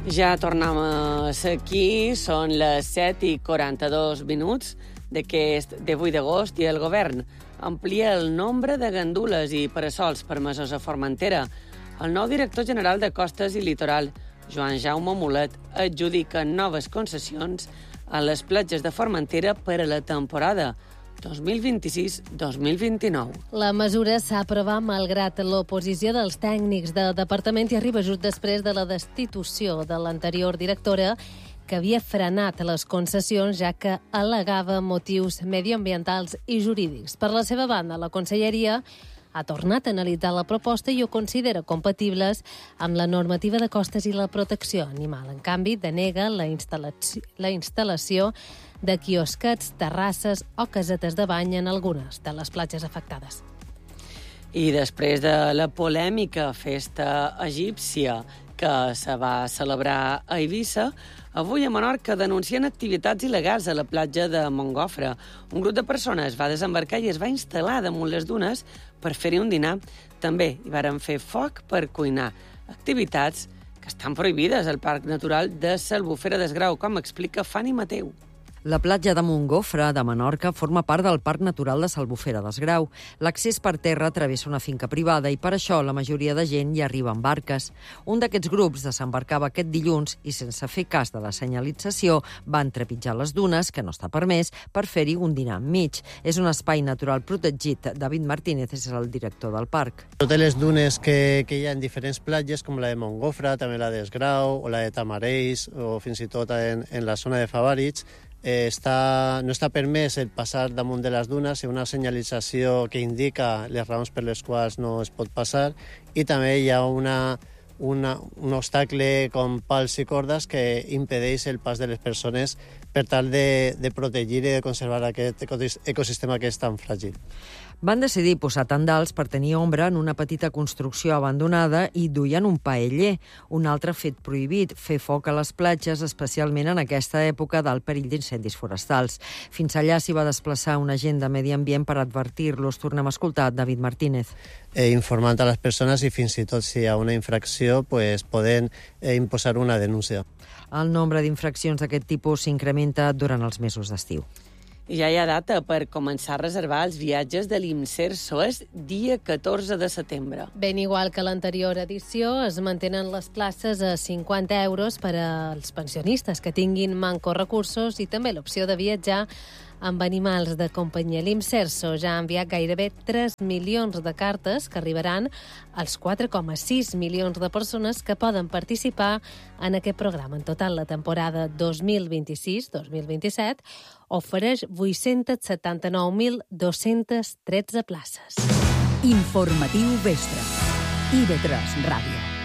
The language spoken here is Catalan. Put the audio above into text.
Ja tornem a ser aquí, són les 7:42 d'aquest 18 d'agost i el govern amplia el nombre de gandules i parasols permesos a Formentera. El nou director general de Costes i Litoral, Joan Jaume Mulet, adjudica noves concessions a les platges de Formentera per a la temporada 2026-2029. La mesura s'ha aprovat malgrat l'oposició dels tècnics del departament i arriba just després de la destitució de l'anterior directora, que havia frenat les concessions ja que al·legava motius mediambientals i jurídics. Per la seva banda, la Conselleria ha tornat a analitzar la proposta i ho considera compatibles amb la normativa de costes i la protecció animal. En canvi, denega la instal·lació de quiosquets, terrasses o casetes de bany en algunes de les platges afectades. I després de la polèmica festa egípcia que se va celebrar a Eivissa, avui a Menorca denuncien activitats il·legals a la platja de Montgofre. Un grup de persones va desembarcar i es va instal·lar damunt les dunes per fer-hi un dinar. També hi varen fer foc per cuinar. Activitats que estan prohibides al Parc Natural de l'Albufera d'Esgrau, com explica Fanny Mateu. La platja de Montgofre, de Menorca, forma part del Parc Natural de l'Albufera d'Esgrau. L'accés per terra travessa una finca privada i per això la majoria de gent hi arriba en barques. Un d'aquests grups desembarcava aquest dilluns i, sense fer cas de la senyalització, van trepitjar les dunes, que no està permès, per fer-hi un dinar enmig. És un espai natural protegit. David Martínez és el director del parc. Totes les dunes que hi ha en diferents platges, com la de Montgofre, també la d'Esgrau, o la de Tamarells, o fins i tot en la zona de Favarits, no està permès el passar damunt de les dunes, hi ha una senyalització que indica les raons per les quals no es pot passar, i també hi ha un obstacle com pals i cordes que impedeix el pas de les persones per tal de protegir i de conservar aquest ecosistema que és tan fràgil. Van decidir posar tendals per tenir ombra en una petita construcció abandonada i duien un paeller. Un altre fet prohibit, fer foc a les platges, especialment en aquesta època del perill d'incendis forestals. Fins allà s'hi va desplaçar un agent de Medi Ambient per advertir-los. Tornem a escoltar David Martínez. Informant a les persones i fins i tot si hi ha una infracció, poden imposar una denúncia. El nombre d'infraccions d'aquest tipus s'incrementa durant els mesos d'estiu. Ja hi ha data per començar a reservar els viatges de l'Imserso. És dia 14 de setembre. Ben igual que l'anterior edició, es mantenen les places a 50 euros per als pensionistes que tinguin mancos recursos i també l'opció de viatjar amb animals de companyia. L'Imserso ja ha enviat gairebé 3 milions de cartes que arribaran als 4,6 milions de persones que poden participar en aquest programa. En total, la temporada 2026-2027 ofereix 879.213 places. Informatiu Vespre. IB3 Ràdio.